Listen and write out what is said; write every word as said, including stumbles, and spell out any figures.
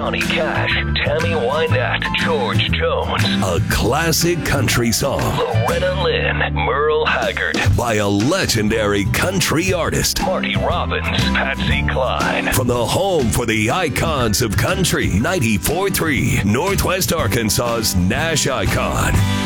Johnny Cash, Tammy Wynette, George Jones. A classic country song. Loretta Lynn, Merle Haggard. By a legendary country artist. Marty Robbins, Patsy Cline. From the home for the icons of country, ninety-four point three, Northwest Arkansas's Nash Icon.